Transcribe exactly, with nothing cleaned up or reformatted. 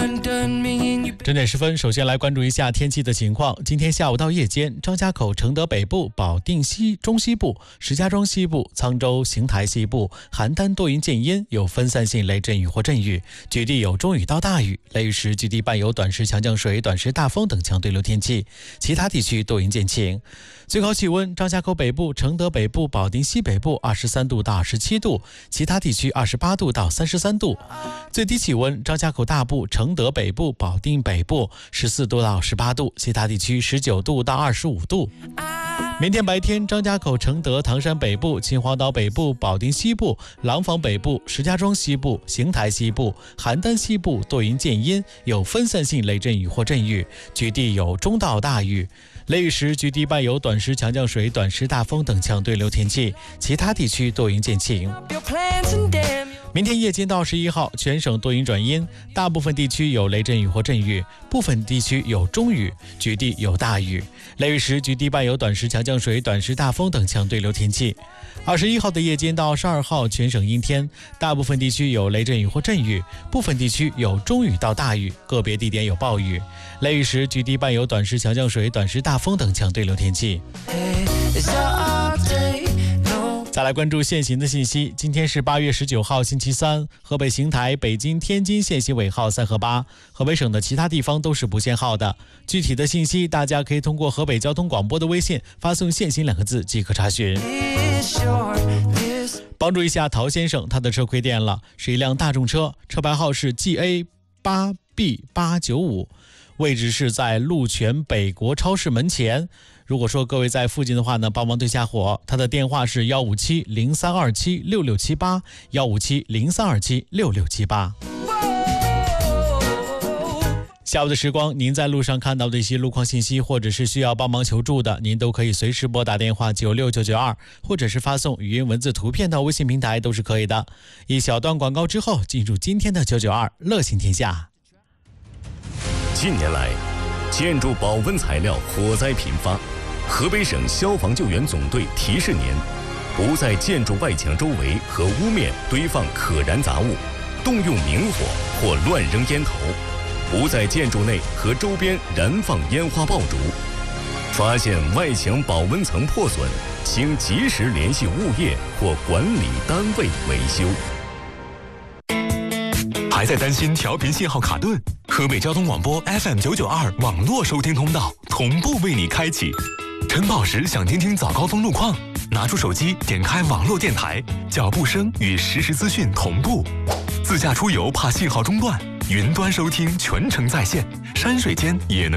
整点十分，首先来关注一下天气的情况。今天下午到夜间，张家口、承德北部、保定西中西部、石家庄西部、沧州、邢台西部、邯郸多云见阴，有分散性雷阵雨或阵雨，局地有中雨到大雨，雷雨时局地伴有短时强降水、短时大风等强对流天气，其他地区多云见晴。最高气温，张家口北部、承德北部、保定西北部二十三度到二十七度，其他地区二十八度到三十三度。最低气温，张家口大部、承德北部、保定北部十四度到十八度，其他地区十九度到二十五度。明天白天，张家口、承德、唐山北部、秦皇岛北部、保定西部、廊坊北部、石家庄西部、邢台西部、邯郸西部多云见阴，有分散性雷阵雨或阵雨，局地有中到大雨。雷雨时局地伴有短时强降水、短时大风等强对流天气，其他地区多云见晴。明天夜间到十一号，全省多云转阴，大部分地区有雷阵雨或阵雨，部分地区有中雨，局地有大雨。雷雨时局地伴有短时强降水、短时大风等强对流天气。二十一号的夜间到十二号，全省阴天，大部分地区有雷阵雨或阵雨，部分地区有中雨到大雨，个别地点有暴雨。雷雨时局地伴有短时强降水、短时大风等强对流天气。再来关注限行的信息。今天是八月十九号星期三，河北邢台、北京、天津限行尾号三和八，河北省的其他地方都是不限号的。具体的信息大家可以通过河北交通广播的微信发送限行两个字即可查询。帮助一下陶先生，他的车亏电了，是一辆大众车，车牌号是 G A 八 B 八九五，位置是在鹿泉北国超市门前。如果说各位在附近的话呢，帮忙对下火。他的电话是幺五七零三二七六六七八，幺五七零三二七六六七八。下午的时光，您在路上看到的一些路况信息，或者是需要帮忙求助的，您都可以随时拨打电话九六九九二，或者是发送语音文字图片到微信平台都是可以的。一小段广告之后，进入今天的九九二乐行天下。 近年来，建筑保温材料火灾频发，河北省消防救援总队提示您，不在建筑外墙周围和屋面堆放可燃杂物，动用明火或乱扔烟头，不在建筑内和周边燃放烟花爆竹。发现外墙保温层破损，请及时联系物业或管理单位维修。 还在担心调频信号卡顿？河北交通广播 F M 九九二网络收听通道同步为你开启。晨跑时想听听早高峰路况，拿出手机点开网络电台，脚步声与实时资讯同步。自驾出游怕信号中断，云端收听全程在线，山水间也能